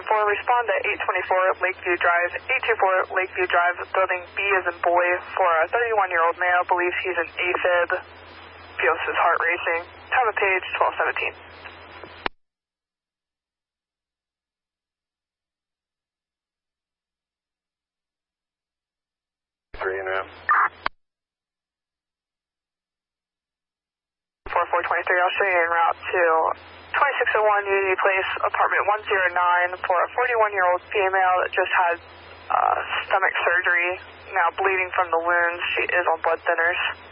respond at 824 Lakeview Drive. 824 Lakeview Drive, building B as in boy, for a 31-year-old male, believes he's an AFib, feels his heart racing. Time of page 1217. 3 en route. 4423, I'll show you en route to 2601 Unity Place, apartment 109, for a 41-year-old female that just had stomach surgery, now bleeding from the wounds. She is on blood thinners.